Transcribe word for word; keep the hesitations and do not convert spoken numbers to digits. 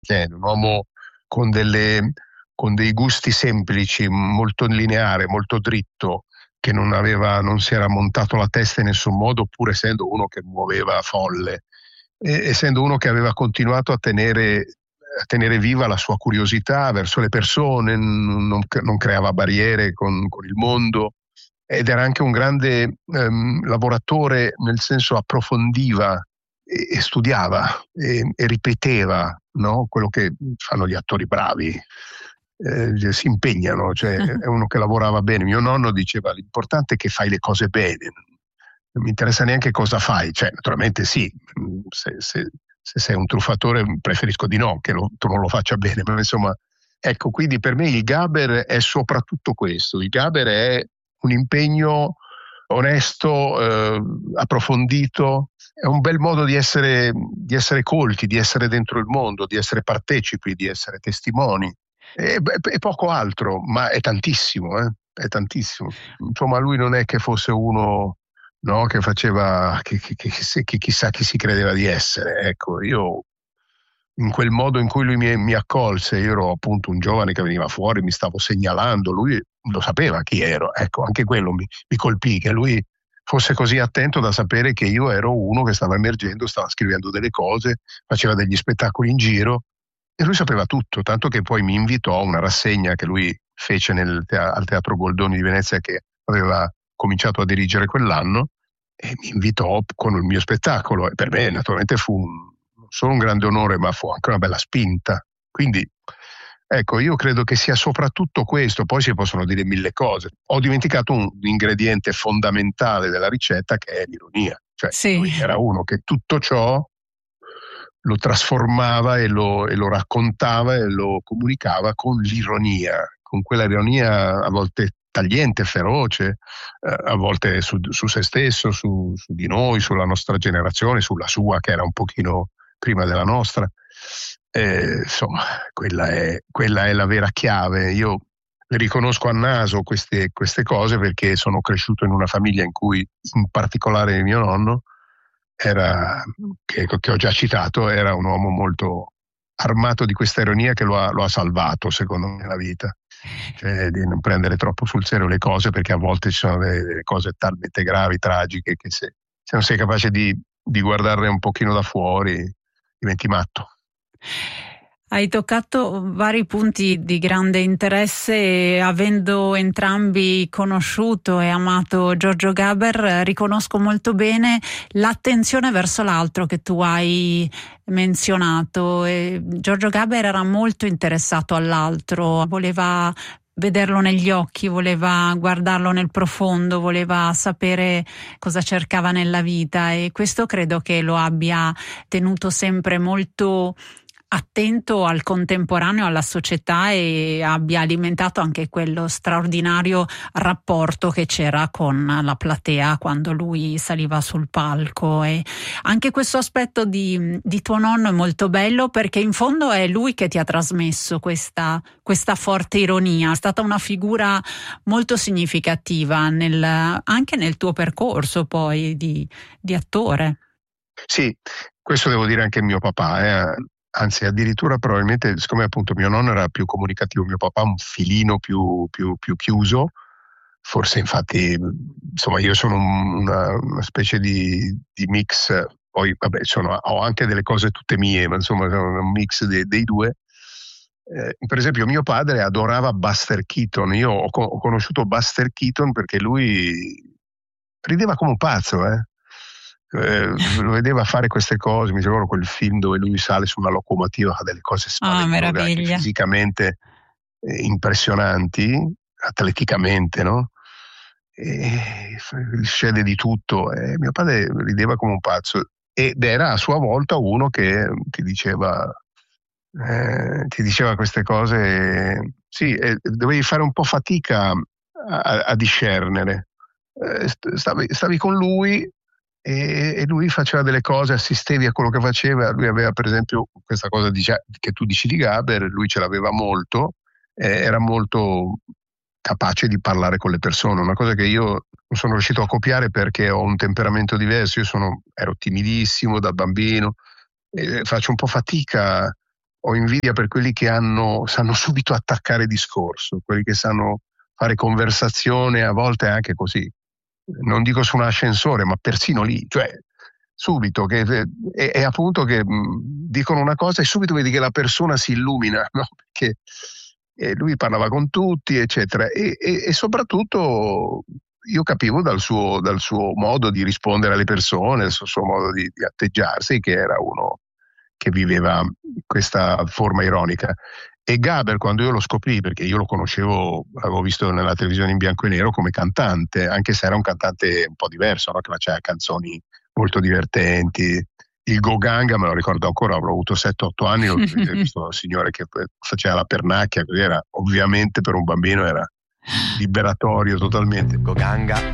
È un uomo con delle con dei gusti semplici, molto lineare, molto dritto, che non aveva, non si era montato la testa in nessun modo, pur essendo uno che muoveva folle, e, essendo uno che aveva continuato a tenere, a tenere viva la sua curiosità verso le persone, non, non creava barriere con, con il mondo, ed era anche un grande ehm, lavoratore, nel senso approfondiva e, e studiava e, e ripeteva, no? Quello che fanno gli attori bravi. Eh, si impegnano, cioè è uno che lavorava bene. Mio nonno diceva: l'importante è che fai le cose bene, non mi interessa neanche cosa fai, cioè naturalmente sì, se, se, se sei un truffatore preferisco di no, che lo, tu non lo faccia bene, ma insomma, ecco, quindi per me il Gaber è soprattutto questo. Il Gaber è un impegno onesto, eh, approfondito, è un bel modo di essere, di essere colti, di essere dentro il mondo, di essere partecipi, di essere testimoni. È, è poco altro, ma è tantissimo, eh? È tantissimo. Insomma, lui non è che fosse uno, no, che faceva, che, che, che, che chissà chi si credeva di essere. Ecco, io in quel modo in cui lui mi, mi accolse, io ero appunto un giovane che veniva fuori, mi stavo segnalando, lui lo sapeva chi ero. Ecco, anche quello mi, mi colpì, che lui fosse così attento da sapere che io ero uno che stava emergendo, stava scrivendo delle cose, faceva degli spettacoli in giro. E lui sapeva tutto, tanto che poi mi invitò a una rassegna che lui fece nel te- al Teatro Goldoni di Venezia, che aveva cominciato a dirigere quell'anno, e mi invitò con il mio spettacolo. E per me naturalmente fu un, non solo un grande onore, ma fu anche una bella spinta. Quindi ecco, io credo che sia soprattutto questo, poi si possono dire mille cose. Ho dimenticato un ingrediente fondamentale della ricetta, che è l'ironia. Cioè, sì. Lui era uno che tutto ciò lo trasformava e lo, e lo raccontava e lo comunicava con l'ironia, con quella ironia a volte tagliente, feroce, eh, a volte su, su se stesso, su, su di noi, sulla nostra generazione, sulla sua che era un pochino prima della nostra. Eh, insomma, quella è, quella è la vera chiave. Io le riconosco a naso queste, queste cose, perché sono cresciuto in una famiglia in cui, in particolare mio nonno, era, che, che ho già citato, era un uomo molto armato di questa ironia che lo ha, lo ha salvato, secondo me, nella vita. Cioè, di non prendere troppo sul serio le cose, perché a volte ci sono delle, delle cose talmente gravi, tragiche, che se, se non sei capace di, di guardarle un pochino da fuori, diventi matto. Hai toccato vari punti di grande interesse e, avendo entrambi conosciuto e amato Giorgio Gaber, riconosco molto bene l'attenzione verso l'altro che tu hai menzionato. E Giorgio Gaber era molto interessato all'altro, voleva vederlo negli occhi, voleva guardarlo nel profondo, voleva sapere cosa cercava nella vita, e questo credo che lo abbia tenuto sempre molto attento al contemporaneo, alla società, e abbia alimentato anche quello straordinario rapporto che c'era con la platea quando lui saliva sul palco. E anche questo aspetto di, di tuo nonno è molto bello, perché in fondo è lui che ti ha trasmesso questa, questa forte ironia. È stata una figura molto significativa nel, anche nel tuo percorso poi di, di attore. Sì, questo devo dire anche mio papà, eh. Anzi, addirittura probabilmente, siccome appunto mio nonno era più comunicativo, mio papà un filino più, più, più chiuso, forse infatti, insomma, io sono una, una specie di, di mix, poi vabbè, sono, ho anche delle cose tutte mie, ma insomma sono un mix de, dei due. Eh, per esempio mio padre adorava Buster Keaton, io ho, ho conosciuto Buster Keaton perché lui rideva come un pazzo, eh. Eh, lo vedeva fare queste cose, mi ricordo quel film dove lui sale su una locomotiva, ha delle cose spaventose, oh, fisicamente eh, impressionanti, atleticamente, no? E scende di tutto, e mio padre rideva come un pazzo, ed era a sua volta uno che ti diceva eh, ti diceva queste cose, sì, eh, dovevi fare un po' fatica a, a discernere, eh, stavi, stavi con lui e lui faceva delle cose, assistevi a quello che faceva. Lui aveva, per esempio, questa cosa di, che tu dici di Gaber, lui ce l'aveva molto, eh, era molto capace di parlare con le persone, una cosa che io non sono riuscito a copiare perché ho un temperamento diverso. Io sono, ero timidissimo da bambino, e faccio un po' fatica ho invidia per quelli che hanno, sanno subito attaccare discorso, quelli che sanno fare conversazione, a volte anche così, non dico su un ascensore, ma persino lì, cioè subito, che è, è appunto che mh, dicono una cosa e subito vedi che la persona si illumina, no? Perché eh, lui parlava con tutti, eccetera, e, e, e soprattutto io capivo dal suo, dal suo modo di rispondere alle persone, dal suo, suo modo di, di atteggiarsi, che era uno che viveva questa forma ironica. E Gaber, quando io lo scoprì, perché io lo conoscevo, l'avevo visto nella televisione in bianco e nero come cantante, anche se era un cantante un po' diverso, no? Che faceva canzoni molto divertenti. Il Goganga me lo ricordo ancora, avrò avuto sette otto anni, ho visto un signore che faceva la pernacchia, così era, ovviamente per un bambino era liberatorio totalmente. Goganga